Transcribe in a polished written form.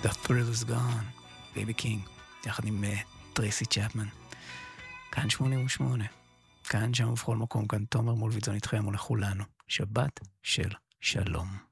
The thrill is gone, בייבי קינג, יחד עם טרייסי צ'פמן. כאן 88, כאן שם ובכל מקום, כאן תומר מולביטזון איתכם ולכולנו. שבת של שלום.